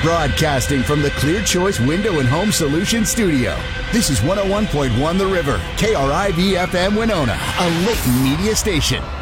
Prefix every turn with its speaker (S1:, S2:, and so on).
S1: Broadcasting from the Clear Choice Window and Home Solutions studio. This is 101.1 The River, KRIV-FM Winona, a Lit Media station.